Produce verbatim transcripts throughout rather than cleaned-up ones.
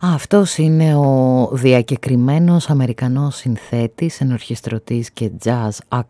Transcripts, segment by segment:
Αυτός είναι ο διακεκριμένος Αμερικανός συνθέτης, ενορχιστρωτής και jazz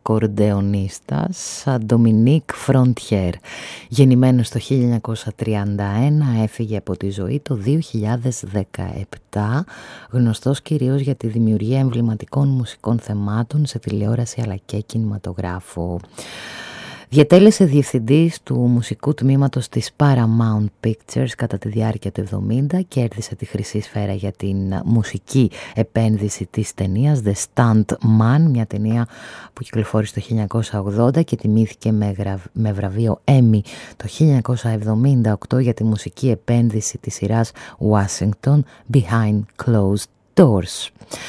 ακορντεονίστας Ντομινίκ Φροντιέρ. Γεννημένος το χίλια εννιακόσια τριάντα ένα, έφυγε από τη ζωή το δύο χιλιάδες δεκαεπτά, γνωστός κυρίως για τη δημιουργία εμβληματικών μουσικών θεμάτων σε τηλεόραση αλλά και κινηματογράφο. Διετέλεσε διευθυντής του μουσικού τμήματος της Paramount Pictures κατά τη διάρκεια του εβδομήντα, κέρδισε τη Χρυσή Σφαίρα για την μουσική επένδυση της ταινίας The Stuntman, μια ταινία που κυκλοφόρησε το χίλια εννιακόσια ογδόντα και τιμήθηκε με, γραβ... με βραβείο Emmy το χίλια εννιακόσια εβδομήντα οκτώ για τη μουσική επένδυση της σειράς Washington Behind Closed Doors.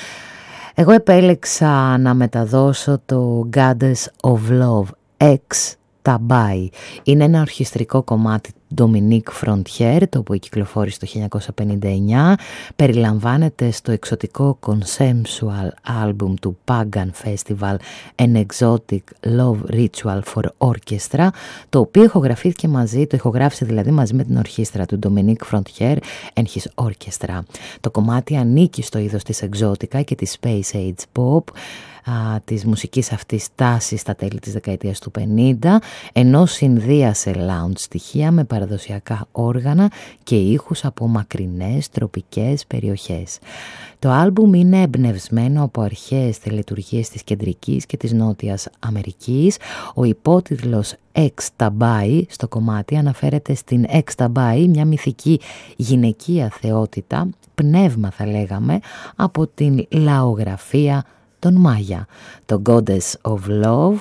Εγώ επέλεξα να μεταδώσω το Goddess of Love Ex Tabai. Είναι ένα ορχιστρικό κομμάτι του Dominique Frontier, το οποίο κυκλοφόρησε το χίλια εννιακόσια πενήντα εννιά. Περιλαμβάνεται στο εξωτικό conceptual album του Pagan Festival An Exotic Love Ritual for Orchestra, το οποίο ηχογραφήθηκε μαζί, το ηχογράφησε δηλαδή μαζί με την ορχήστρα του Dominique Frontier and his Orchestra. Το κομμάτι ανήκει στο είδος της Exotica και της Space Age Pop, Α, της μουσικής αυτής τάσης στα τέλη της δεκαετίας του πενήντα, ενώ συνδύασε lounge στοιχεία με παραδοσιακά όργανα και ήχους από μακρινές τροπικές περιοχές. Το άλμπουμ είναι εμπνευσμένο από αρχαίες τελετουργίες της Κεντρικής και της Νότιας Αμερικής. Ο υπότιτλος Ex Tabai στο κομμάτι αναφέρεται στην Ex Tabai, μια μυθική γυναικεία θεότητα, πνεύμα θα λέγαμε, από την λαογραφία τον Μάγια. Το Goddess of Love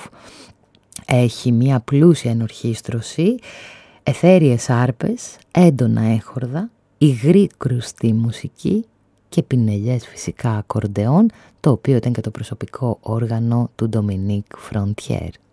έχει μια πλούσια ενορχήστρωση, αιθέριες άρπες, έντονα έχορδα, υγρή κρουστή μουσική και πινελιές φυσικά ακορντεόν, το οποίο ήταν και το προσωπικό όργανο του Dominique Frontier.